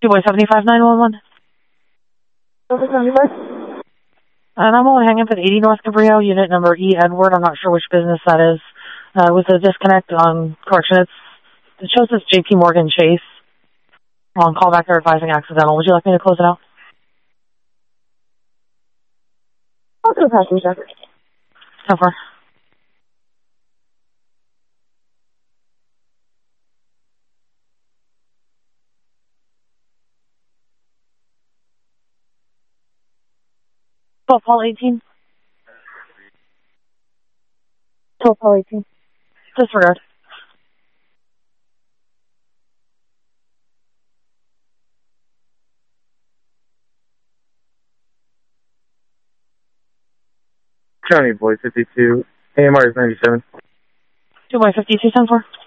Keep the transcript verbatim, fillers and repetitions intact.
two boy seventy-five nine one one. And I'm only hanging up at eighty North Cabrillo, unit number E Edward. I'm not sure which business that is. Uh, with a disconnect on correction, it's, it shows us J P Morgan Chase. On callback, they're advising accidental. Would you like me to close it out? Also passenger. How far? twelve Paul eighteen. twelve Paul eighteen. Disregard. County Boy fifty-two. A M R is ninety-seven. two boy fifty-two ten four.